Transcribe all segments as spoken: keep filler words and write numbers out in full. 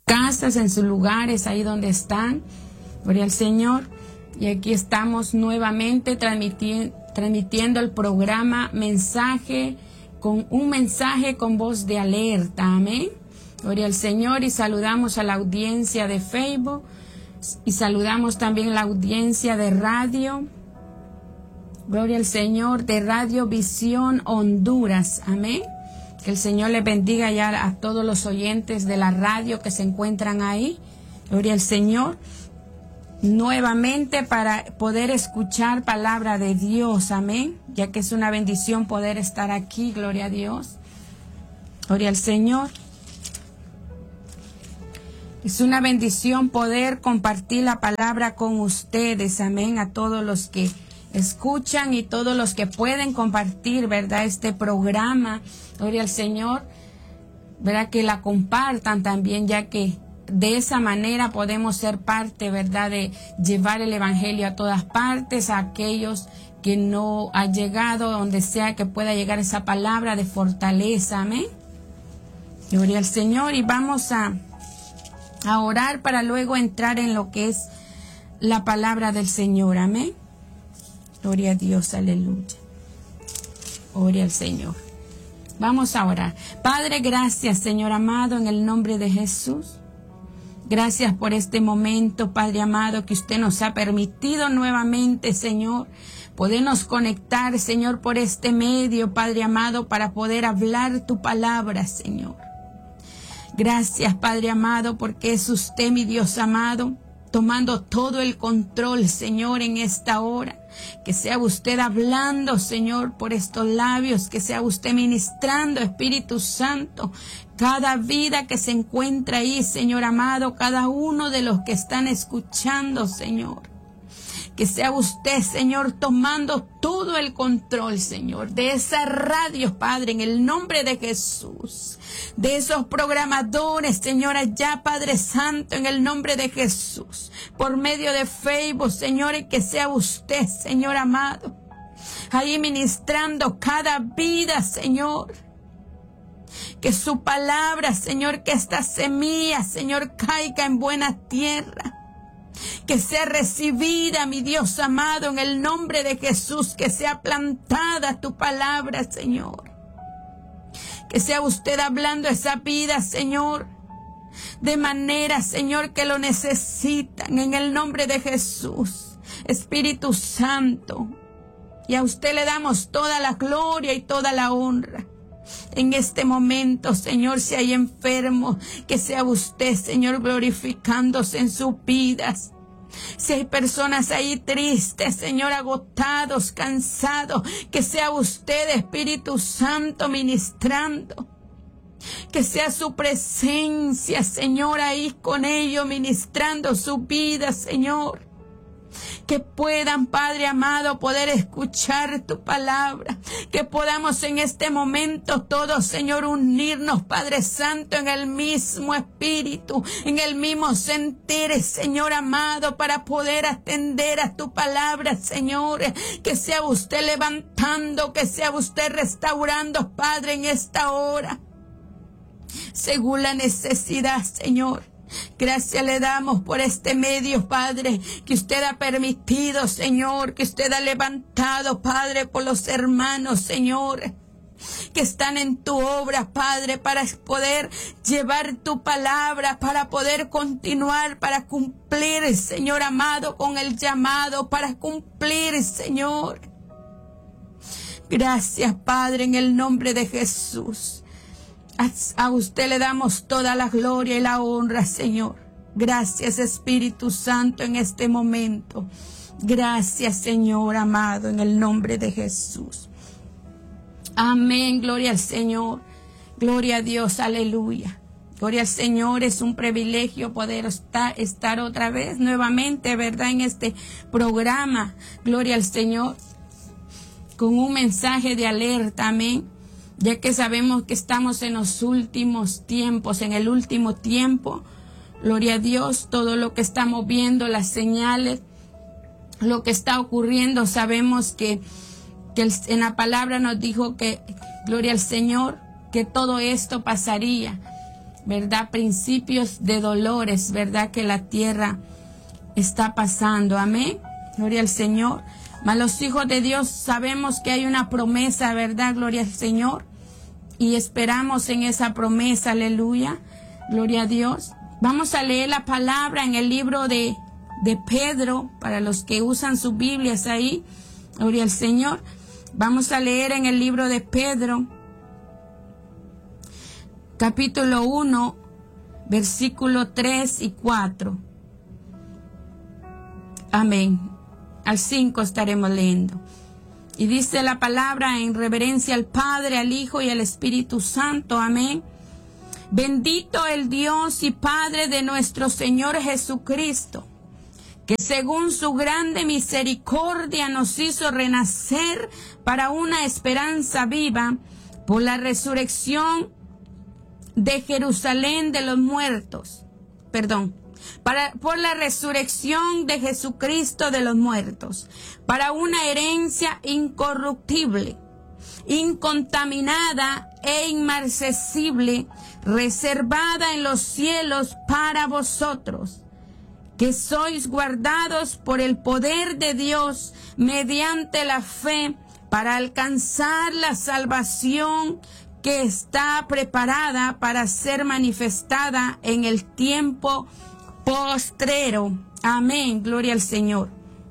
casas, en sus lugares, ahí donde están. Gloria al Señor. Y aquí estamos nuevamente transmiti- transmitiendo el programa Mensaje, con un mensaje con voz de alerta. Amén. Gloria al Señor. Y saludamos a la audiencia de Facebook. Y saludamos también a la audiencia de radio. Gloria al Señor, de Radio Visión Honduras. Amén. Que el Señor les bendiga ya a todos los oyentes de la radio que se encuentran ahí. Gloria al Señor. Nuevamente para poder escuchar palabra de Dios. Amén. Ya que es una bendición poder estar aquí. Gloria a Dios. Gloria al Señor. Es una bendición poder compartir la palabra con ustedes. Amén. A todos los que escuchan y todos los que pueden compartir, ¿verdad? Este programa. Gloria al Señor. ¿Verdad? Que la compartan también, ya que de esa manera podemos ser parte, ¿verdad? De llevar el evangelio a todas partes, a aquellos que no han llegado, donde sea que pueda llegar esa palabra de fortaleza. Amén. Gloria al Señor. Y vamos a, a orar para luego entrar en lo que es la palabra del Señor. Amén. Gloria a Dios, aleluya. Gloria al Señor. Vamos a orar. Padre, gracias, Señor amado, en el nombre de Jesús. Gracias por este momento, Padre amado, que usted nos ha permitido nuevamente, Señor, podernos conectar, Señor, por este medio, Padre amado, para poder hablar tu palabra, Señor. Gracias, Padre amado, porque es usted, mi Dios amado, tomando todo el control, Señor, en esta hora. Que sea usted hablando, Señor, por estos labios, que sea usted ministrando, Espíritu Santo, cada vida que se encuentra ahí, Señor amado, cada uno de los que están escuchando, Señor. Que sea usted, Señor, tomando todo el control, Señor, de esa radio, Padre, en el nombre de Jesús. De esos programadores, Señor, allá, Padre Santo, en el nombre de Jesús. Por medio de Facebook, Señor, y que sea usted, Señor amado, ahí ministrando cada vida, Señor. Que su palabra, Señor, que esta semilla, Señor, caiga en buena tierra. Que sea recibida, mi Dios amado, en el nombre de Jesús. Que sea plantada tu palabra, Señor. Que sea usted hablando esa vida, Señor, de manera, Señor, que lo necesitan, en el nombre de Jesús. Espíritu Santo, y a usted le damos toda la gloria y toda la honra. En este momento, Señor, si hay enfermos, que sea usted, Señor, glorificándose en sus vidas. Si hay personas ahí tristes, Señor, agotados, cansados, que sea usted, Espíritu Santo, ministrando. Que sea su presencia, Señor, ahí con ellos, ministrando su vida, Señor. Que puedan, Padre amado, poder escuchar tu palabra. Que podamos en este momento todos, Señor, unirnos, Padre Santo, en el mismo espíritu, en el mismo sentir, Señor amado, para poder atender a tu palabra, Señor. Que sea usted levantando, que sea usted restaurando, Padre, en esta hora, según la necesidad, Señor. Gracias le damos por este medio, Padre, que usted ha permitido, Señor, que usted ha levantado, Padre, por los hermanos, Señor, que están en tu obra, Padre, para poder llevar tu palabra, para poder continuar, para cumplir, Señor amado, con el llamado, para cumplir, Señor. Gracias, Padre, en el nombre de Jesús. A usted le damos toda la gloria y la honra, Señor. Gracias, Espíritu Santo, en este momento. Gracias, Señor amado, en el nombre de Jesús. Amén, gloria al Señor. Gloria a Dios, aleluya. Gloria al Señor, es un privilegio poder estar, estar otra vez nuevamente, ¿verdad? En este programa. Gloria al Señor. Con un mensaje de alerta, amén. Ya que sabemos que estamos en los últimos tiempos, en el último tiempo. Gloria a Dios, todo lo que estamos viendo, las señales, lo que está ocurriendo, sabemos que, que el, en la palabra nos dijo que, gloria al Señor, que todo esto pasaría. ¿verdad? Principios de dolores, ¿verdad? Que la tierra está pasando. Amén. Gloria al Señor. Mas los hijos de Dios sabemos que hay una promesa, ¿verdad? Gloria al Señor. Y esperamos en esa promesa. Aleluya. Gloria a Dios. Vamos a leer la palabra en el libro de, de Pedro, para los que usan sus Biblias ahí. Gloria al Señor. Vamos a leer en el libro de Pedro, capítulo uno, versículo tres y cuatro. Amén. Al cinco estaremos leyendo. Y dice la palabra en reverencia al Padre, al Hijo y al Espíritu Santo. Amén. Bendito el Dios y Padre de nuestro Señor Jesucristo, que según su grande misericordia nos hizo renacer para una esperanza viva por la resurrección de Jerusalén de los muertos. Perdón. Para, por la resurrección de Jesucristo de los muertos, para una herencia incorruptible, incontaminada e inmarcesible, reservada en los cielos para vosotros, que sois guardados por el poder de Dios mediante la fe para alcanzar la salvación que está preparada para ser manifestada en el tiempo postrero. Amén. Gloria al Señor.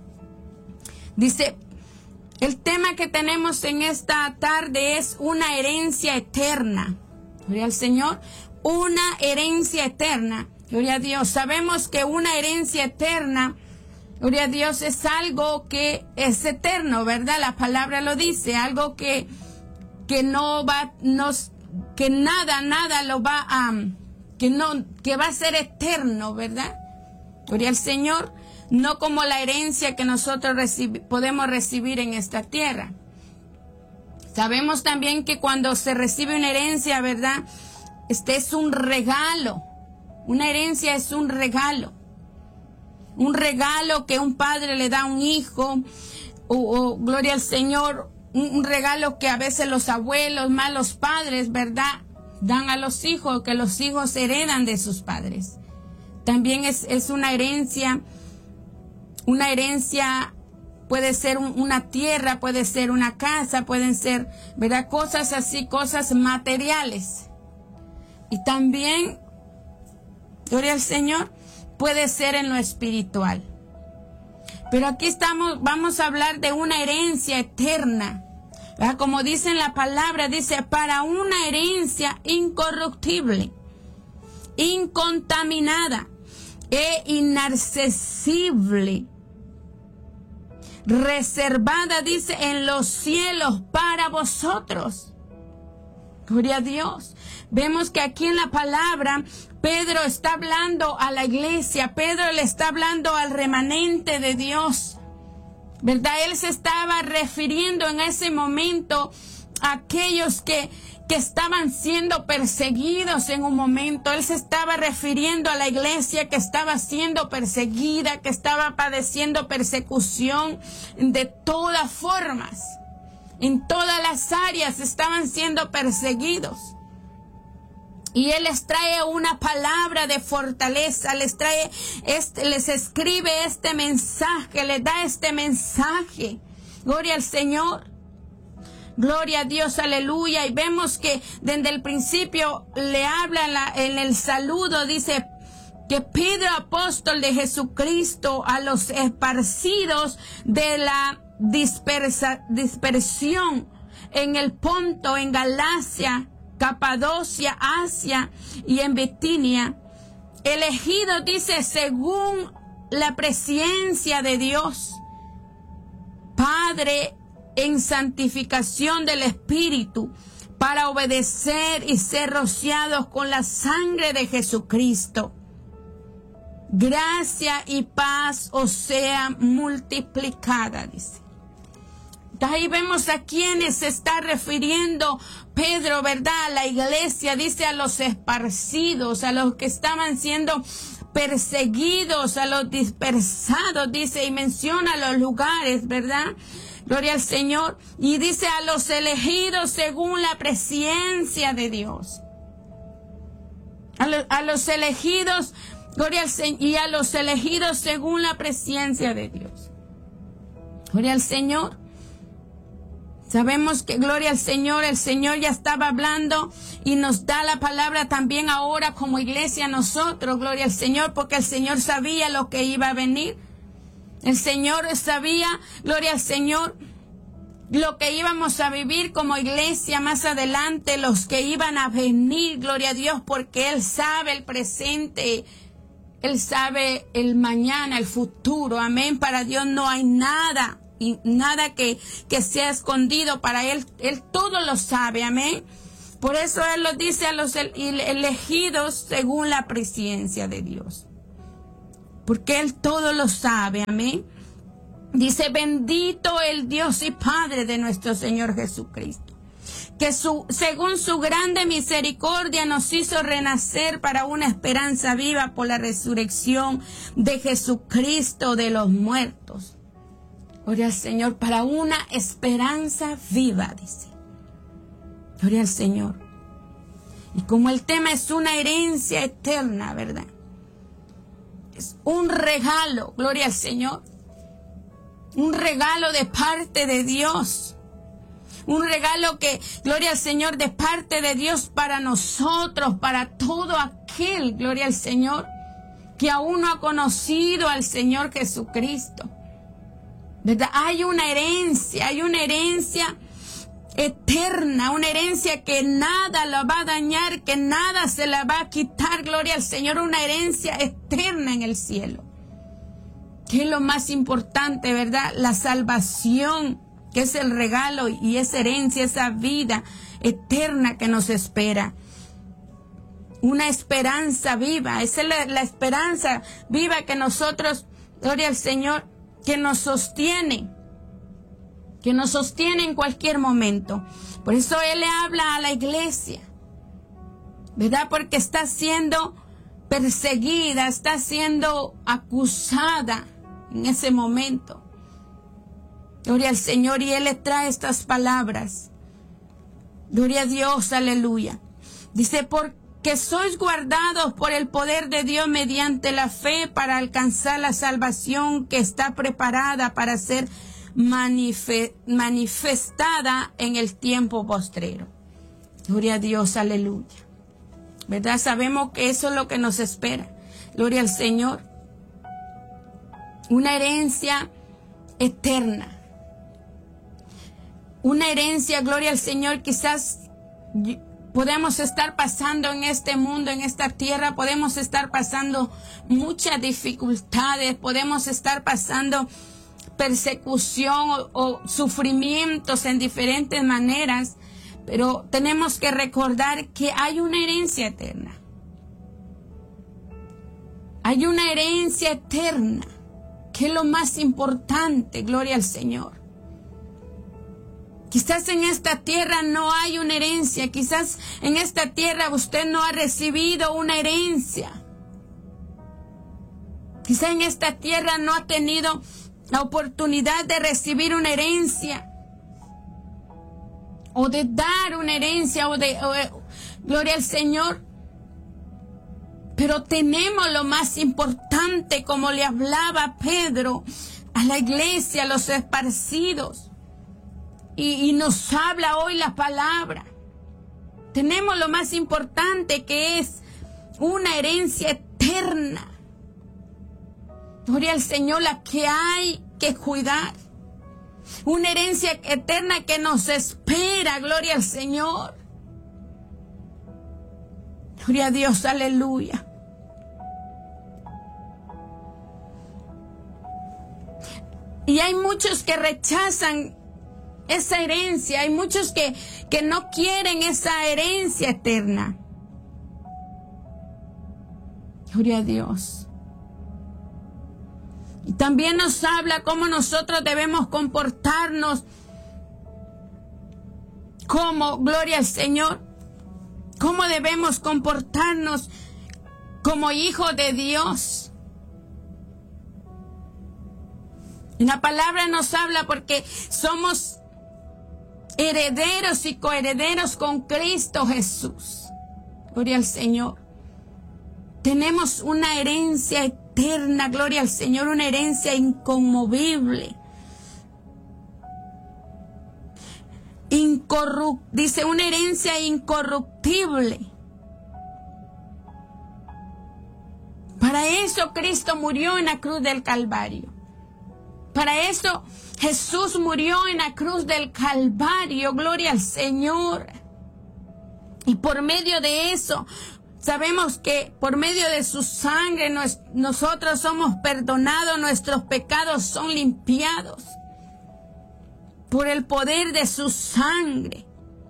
Dice, el tema que tenemos en esta tarde es una herencia eterna. Gloria al Señor. Una herencia eterna. Gloria a Dios. Sabemos que una herencia eterna, gloria a Dios, es algo que es eterno, ¿verdad? La palabra lo dice, algo que, que no va, nos, que nada, nada lo va a, que no, que va a ser eterno, ¿verdad? Gloria al Señor. No como la herencia que nosotros recibi- podemos recibir en esta tierra. Sabemos también que cuando se recibe una herencia, ¿verdad? Este es un regalo. Una herencia es un regalo. Un regalo que un padre le da a un hijo. O, o gloria al Señor, un, un regalo que a veces los abuelos, más los padres, ¿verdad? Dan a los hijos, que los hijos heredan de sus padres. También es, es una herencia. Una herencia puede ser un, una tierra, puede ser una casa, pueden ser, ¿verdad? Cosas así, cosas materiales. Y también, gloria al Señor, puede ser en lo espiritual. Pero aquí estamos, vamos a hablar de una herencia eterna. ¿Verdad? Como dice en la palabra, dice, para una herencia incorruptible, incontaminada e inaccesible, reservada, dice, en los cielos para vosotros. Gloria a Dios. Vemos que aquí en la palabra Pedro está hablando a la iglesia, Pedro le está hablando al remanente de Dios, ¿verdad? Él se estaba refiriendo en ese momento a aquellos que, que estaban siendo perseguidos en un momento. Él se estaba refiriendo a la iglesia que estaba siendo perseguida, que estaba padeciendo persecución de todas formas. En todas las áreas estaban siendo perseguidos. Y Él les trae una palabra de fortaleza, les trae, este, les escribe este mensaje, les da este mensaje. Gloria al Señor. Gloria a Dios, aleluya. Y vemos que desde el principio le habla en, la, en el saludo, dice que Pedro, apóstol de Jesucristo, a los esparcidos de la dispersa, dispersión en el Ponto, en Galacia, Capadocia, Asia y en Bitinia, elegidos, dice, según la presencia de Dios, Padre, en santificación del Espíritu, para obedecer y ser rociados con la sangre de Jesucristo. Gracia y paz os sea multiplicada, dice. Ahí vemos a quienes se está refiriendo Pedro, ¿verdad? A la iglesia, dice, a los esparcidos, a los que estaban siendo perseguidos, a los dispersados, dice, y menciona los lugares, ¿verdad? Gloria al Señor. Y dice a los elegidos según la presencia de Dios. A, lo, a los elegidos, gloria al Señor, y a los elegidos según la presencia de Dios. Gloria al Señor. Sabemos que, gloria al Señor, el Señor ya estaba hablando y nos da la palabra también ahora como iglesia a nosotros, gloria al Señor, porque el Señor sabía lo que iba a venir. El Señor sabía, gloria al Señor, lo que íbamos a vivir como iglesia más adelante, los que iban a venir, gloria a Dios, porque Él sabe el presente, Él sabe el mañana, el futuro, amén. Para Dios no hay nada, y nada que, que sea escondido para Él, Él todo lo sabe, amén. Por eso Él lo dice a los elegidos según la presencia de Dios, porque Él todo lo sabe, amén. Dice, bendito el Dios y Padre de nuestro Señor Jesucristo, que su, según su grande misericordia nos hizo renacer para una esperanza viva por la resurrección de Jesucristo de los muertos. Gloria al Señor, para una esperanza viva, dice. Gloria al Señor. Y como el tema es una herencia eterna, ¿verdad? Es un regalo, gloria al Señor. Un regalo de parte de Dios. Un regalo que, gloria al Señor, de parte de Dios para nosotros, para todo aquel, gloria al Señor, que aún no ha conocido al Señor Jesucristo. ¿Verdad? Hay una herencia, hay una herencia eterna, una herencia que nada la va a dañar, que nada se la va a quitar, gloria al Señor, una herencia eterna en el cielo. Que es lo más importante, ¿verdad? La salvación, que es el regalo y esa herencia, esa vida eterna que nos espera. Una esperanza viva, esa es la, la esperanza viva que nosotros, gloria al Señor, que nos sostiene, que nos sostiene en cualquier momento. Por eso Él le habla a la iglesia, ¿verdad? Porque está siendo perseguida, está siendo acusada en ese momento. Gloria al Señor, y Él le trae estas palabras. Gloria a Dios, aleluya. Dice, porque sois guardados por el poder de Dios mediante la fe para alcanzar la salvación que está preparada para ser manife- manifestada en el tiempo postrero. Gloria a Dios, aleluya. ¿Verdad? Sabemos que eso es lo que nos espera. Gloria al Señor. Una herencia eterna. Una herencia, gloria al Señor, quizás podemos estar pasando en este mundo, en esta tierra, podemos estar pasando muchas dificultades, podemos estar pasando persecución o, o sufrimientos en diferentes maneras, pero tenemos que recordar que hay una herencia eterna. Hay una herencia eterna, que es lo más importante, gloria al Señor. Quizás en esta tierra no hay una herencia, quizás en esta tierra usted no ha recibido una herencia. Quizás en esta tierra no ha tenido la oportunidad de recibir una herencia, o de dar una herencia, o de, o, gloria al Señor. Pero tenemos lo más importante, como le hablaba Pedro a la iglesia, a los esparcidos. Y, y nos habla hoy la palabra. Tenemos lo más importante, que es una herencia eterna. Gloria al Señor, la que hay que cuidar. Una herencia eterna que nos espera, gloria al Señor. Gloria a Dios, aleluya. Y hay muchos que rechazan esa herencia, hay muchos que, que no quieren esa herencia eterna. Gloria a Dios. Y también nos habla cómo nosotros debemos comportarnos como, gloria al Señor, cómo debemos comportarnos como hijos de Dios. Y la palabra nos habla porque somos herederos y coherederos con Cristo Jesús. Gloria al Señor. Tenemos una herencia eterna, gloria al Señor, una herencia inconmovible. Incorru- dice una herencia incorruptible. Para eso Cristo murió en la cruz del Calvario. Para eso Jesús murió en la cruz del Calvario, gloria al Señor. Y por medio de eso, sabemos que por medio de su sangre nos, nosotros somos perdonados, nuestros pecados son limpiados. Por el poder de su sangre.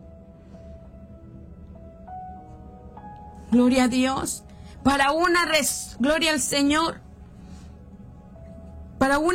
Gloria a Dios. Para una res, gloria al Señor. Para una